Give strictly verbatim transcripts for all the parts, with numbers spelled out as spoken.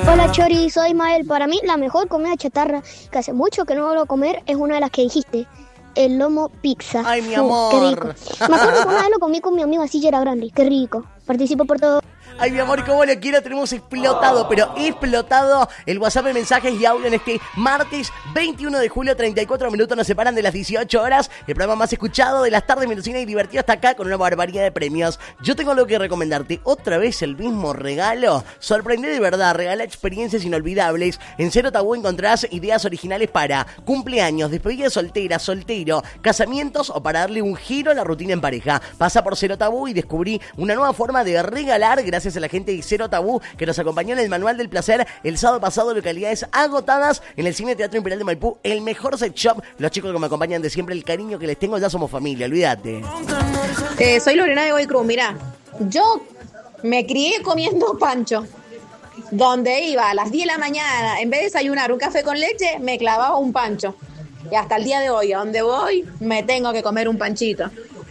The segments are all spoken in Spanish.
Hola Chori, soy Mael. Para mí la mejor comida chatarra que hace mucho que no logro comer es una de las que dijiste, el lomo pizza. Ay, mi Uf, amor. qué rico. Me acuerdo que una vez lo comí con mi amigo así, era grande. Qué rico. Participo por todo. Ay, mi amor, cómo lo quiero, tenemos explotado, pero explotado el WhatsApp de mensajes y audio en este martes veintiuno de julio, treinta y cuatro minutos nos separan de las dieciocho horas, el programa más escuchado de las tardes mendocinas y divertido hasta acá con una barbaridad de premios. Yo tengo algo que recomendarte, otra vez el mismo regalo, sorprende de verdad, regala experiencias inolvidables, en Cero Tabú encontrarás ideas originales para cumpleaños, despedida soltera, soltero, casamientos o para darle un giro a la rutina en pareja. Pasa por Cero Tabú y descubrí una nueva forma de regalar gracias a la gente de Cero Tabú que nos acompañó en el Manual del Placer el sábado pasado, localidades agotadas en el Cine Teatro Imperial de Maipú, el mejor sex shop. Los chicos que me acompañan de siempre, el cariño que les tengo, ya somos familia, olvídate. Eh, soy Lorena de Goy Cruz. Mirá, yo me crié comiendo pancho. Donde iba a las diez de la mañana, en vez de desayunar un café con leche, me clavaba un pancho. Y hasta el día de hoy, a donde voy, me tengo que comer un panchito.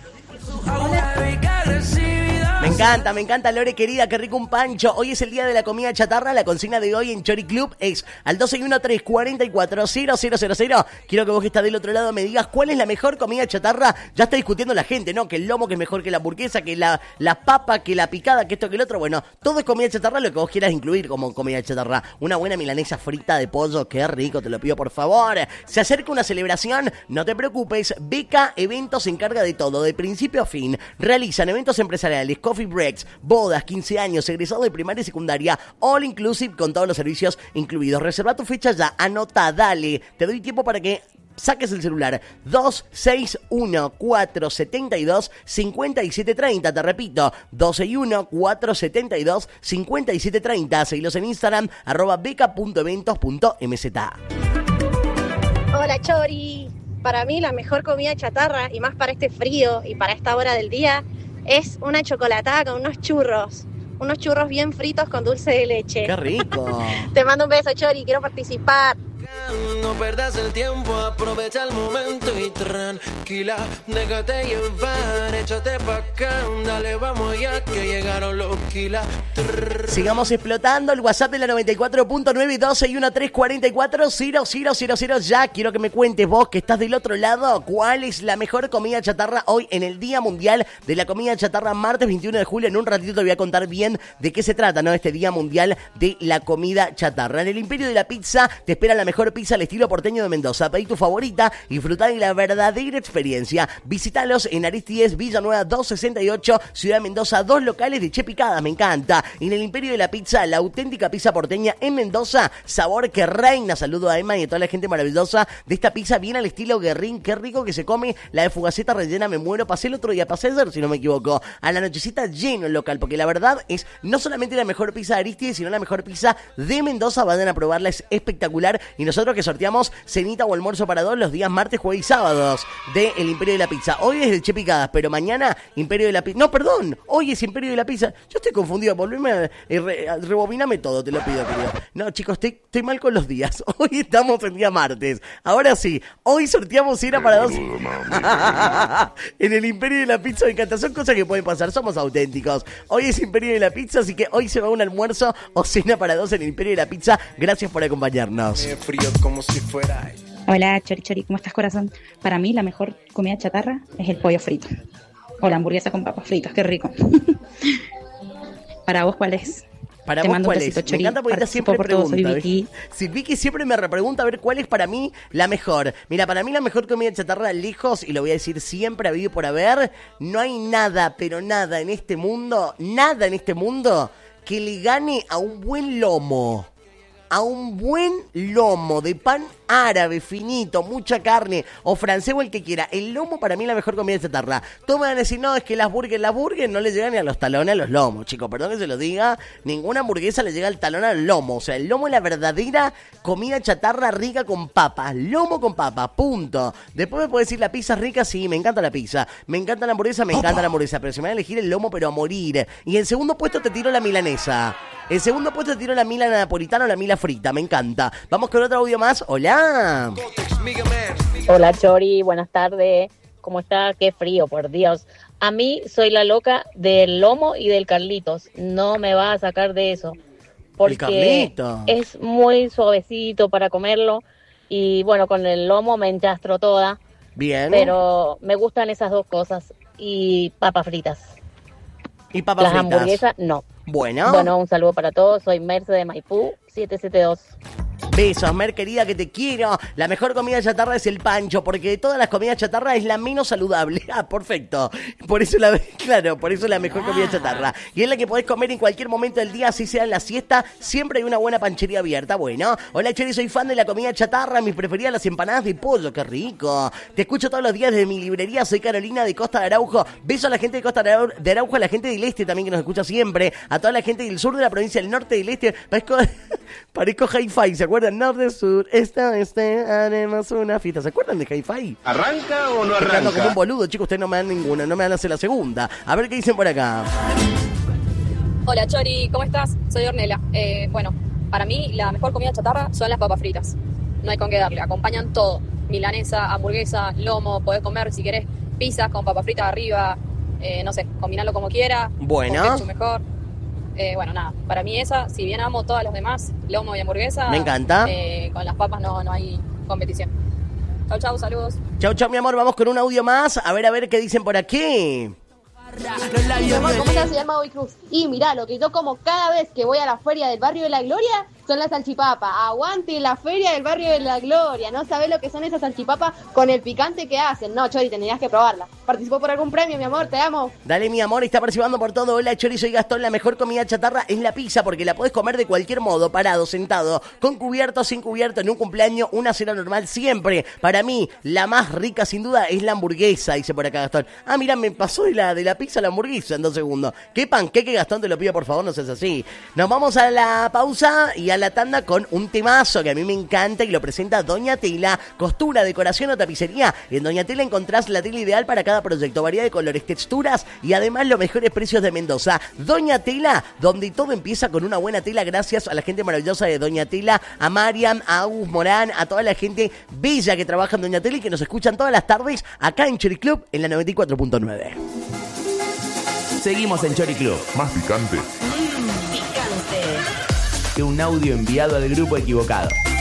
Me encanta, me encanta, Lore querida, qué rico un pancho. Hoy es el día de la comida chatarra. La consigna de hoy en Chori Club es al doce y uno, tres cuarenta y cuatro, cero cero cero cero. Quiero que vos que estás del otro lado me digas cuál es la mejor comida chatarra. Ya está discutiendo la gente, ¿no? Que el lomo que es mejor que la hamburguesa, que la, la papa, que la picada, que esto, que el otro. Bueno, todo es comida chatarra, lo que vos quieras incluir como comida chatarra. Una buena milanesa frita de pollo, qué rico, te lo pido por favor. Se acerca una celebración, no te preocupes. Beca Eventos se encarga de todo, de principio a fin. Realizan eventos empresariales, coffee breaks, bodas, quince años, egresados de primaria y secundaria, all inclusive con todos los servicios incluidos. Reserva tu fecha ya, anota, dale. Te doy tiempo para que saques el celular. Dos seis uno, cuatro siete dos, cinco siete tres cero. Te repito, dos seis uno, cuatro siete dos, cinco siete tres cero. Seguilos en Instagram, arroba beca punto eventos punto m z. Hola Chori, para mí la mejor comida chatarra, y más para este frío y para esta hora del día, es una chocolatada con unos churros. Unos churros bien fritos con dulce de leche. ¡Qué rico! Te mando un beso, Chori, quiero participar. No perdas el tiempo, aprovecha el momento y tranquila, déjate llevar, échate pa' acá, dale, vamos ya que llegaron los kilas. Sigamos explotando el WhatsApp de la noventa y cuatro punto nueve, doce y uno, tres cuarenta y cuatro, cero cero cero cero. Ya quiero que me cuentes vos que estás del otro lado, cuál es la mejor comida chatarra hoy en el Día Mundial de la Comida Chatarra, martes veintiuno de julio. En un ratito te voy a contar bien de qué se trata, ¿no? Este Día Mundial de la Comida Chatarra. En el Imperio de la Pizza te espera la mejor pizza al estilo porteño de Mendoza. Pedí tu favorita y disfrutá de la verdadera experiencia. Visítalos en Aristides, Villanueva doscientos sesenta y ocho, Ciudad de Mendoza, dos locales de Che Picada, me encanta. En el Imperio de la Pizza, la auténtica pizza porteña en Mendoza, sabor que reina. Saludo a Emma y a toda la gente maravillosa de esta pizza, bien al estilo guerrín, qué rico que se come. La de fugaceta rellena, me muero. Pasé el otro día, pasé ayer, si no me equivoco. A la nochecita lleno el local, porque la verdad es no solamente la mejor pizza de Aristides, sino la mejor pizza de Mendoza. Vayan a probarla, es espectacular. Y nosotros que sorteamos cenita o almuerzo para dos los días martes, jueves y sábados de El Imperio de la Pizza. Hoy es el Che Picadas, pero mañana Imperio de la Pizza. No, perdón, hoy es Imperio de la Pizza. Yo estoy confundido, volveme a, eh, re, a rebobiname todo, te lo pido, querido. No, chicos, estoy, estoy mal con los días. Hoy estamos en día martes. Ahora sí, hoy sorteamos cena para dos en el Imperio de la Pizza. Me encanta, son cosas que pueden pasar, somos auténticos. Hoy es Imperio de la Pizza, así que hoy se va un almuerzo o cena para dos en el Imperio de la Pizza. Gracias por acompañarnos. Frío como si fuera. Hola, Chori Chori, ¿cómo estás, corazón? Para mí la mejor comida chatarra es el pollo frito. O la hamburguesa con papas fritas, qué rico. ¿Para vos cuál es? Para Te vos, mando ¿cuál un besito, es? Me Chori. encanta porque ella siempre por todo, pregunta. soy Vicky. Si Vicky siempre me repregunta a ver cuál es para mí la mejor. Mira, para mí la mejor comida chatarra lejos, y lo voy a decir siempre, habido y por haber, no hay nada, pero nada en este mundo, nada en este mundo que le gane a un buen lomo. A un buen lomo de pan árabe, finito, mucha carne, o francés o el que quiera. El lomo para mí es la mejor comida chatarra. Todos me van a decir, no, es que las burgers, las burgers no le llegan ni a los talones a los lomos, chicos. Perdón que se lo diga, ninguna hamburguesa le llega al talón al lomo. O sea, el lomo es la verdadera comida chatarra rica con papas. Lomo con papas, punto. Después me puede decir, la pizza es rica, sí, me encanta la pizza. Me encanta la hamburguesa, me encanta la hamburguesa. Pero se me va a elegir el lomo, pero a morir. Y en segundo puesto te tiro la milanesa. En segundo puesto te tiro la mila napolitana o la mila frita, me encanta. Vamos con otro audio más. Hola. Hola Chori, buenas tardes. ¿Cómo está? Qué frío, por Dios. A mí soy la loca del lomo y del Carlitos. No me va a sacar de eso. porque carnito. es muy suavecito para comerlo y bueno, con el lomo me enchastro toda. Bien. Pero me gustan esas dos cosas y papas fritas. Y papas Las fritas. hamburguesas, no. Bueno. Bueno, un saludo para todos. Soy Merce de Maipú, siete siete dos. Besos, Mer, querida, que te quiero. La mejor comida chatarra es el pancho, porque de todas las comidas chatarra es la menos saludable. Ah, perfecto. Por eso la, claro, por eso es la mejor comida chatarra. Y es la que podés comer en cualquier momento del día, así sea en la siesta. Siempre hay una buena panchería abierta. Bueno, hola, Chori, soy fan de la comida chatarra. Mis preferidas las empanadas de pollo. Qué rico. Te escucho todos los días desde mi librería. Soy Carolina de Costa de Araujo. Beso a la gente de Costa de Arau- de Araujo, a la gente del este también que nos escucha siempre. A toda la gente del sur de la provincia, del norte, del este. Parezco, parezco hi-fi, ¿se acuerdan? Norte, sur, esta, este, haremos una fiesta. ¿Se acuerdan de Hi-Fi? ¿Arranca o no Estoy arranca? como un boludo, chicos, ustedes no me dan ninguna, no me dan hacer la segunda. A ver qué dicen por acá. Hola Chori, ¿cómo estás? Soy Ornella. Eh, bueno, para mí la mejor comida chatarra son las papas fritas. No hay con qué darle, acompañan todo. Milanesa, hamburguesa, lomo, podés comer si querés pizzas con papas fritas arriba, eh, no sé, combinarlo como quiera. Bueno. Con ketchup mejor. Eh, bueno, nada, para mí esa, si bien amo todas las demás, lomo y hamburguesa. Me encanta. Eh, con las papas no, no hay competición. Chau, chau, saludos. Chau, chau, mi amor, vamos con un audio más. A ver, a ver qué dicen por aquí. Mi amor, ¿cómo estás? Se llama Boy Cruz. Y mirá, lo que yo como cada vez que voy a la feria del barrio de la Gloria son las salchipapas. Aguante la feria del barrio de la Gloria. No sabés lo que son esas salchipapas con el picante que hacen. No, Chori, tendrías que probarla. ¿Participó por algún premio, mi amor? Te amo. Dale, mi amor, está participando por todo. Hola, Chori, soy Gastón. La mejor comida chatarra es la pizza, porque la podés comer de cualquier modo, parado, sentado, con cubierto, sin cubierto, en un cumpleaños, una cena normal, siempre. Para mí, la más rica, sin duda, es la hamburguesa, dice por acá Gastón. Ah, mira, me pasó de la, de la pizza a la hamburguesa en dos segundos. ¿Qué panqueque, Gastón? Te lo pido, por favor, no seas así. Nos vamos a la pausa y a la tanda con un temazo que a mí me encanta y lo presenta Doña Tela. Costura, decoración o tapicería. En Doña Tela encontrás la tela ideal para cada proyecto, variedad de colores, texturas y además los mejores precios de Mendoza. Doña Tela, donde todo empieza con una buena tela, gracias a la gente maravillosa de Doña Tela, a Mariam, a Agus Morán, a toda la gente bella que trabaja en Doña Tela y que nos escuchan todas las tardes acá en Chori Club en la noventa y cuatro punto nueve. Seguimos en Chori Club. Más picante. Picante. Que un audio enviado al grupo equivocado.